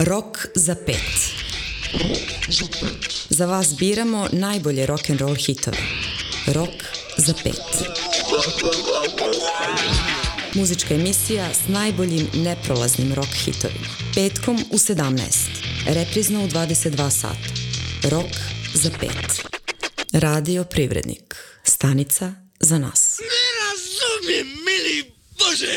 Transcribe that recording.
Rok za 5. Za vas biramo najbolje rock'n'roll hitove. Rok za 5. Muzička emisija s najboljim neprolaznim rock hitovima. Petkom u 17. Reprizno u 22 sata. Rok za 5. Radio Privrednik. Stanica za nas. Ne razumijem, mili Bože!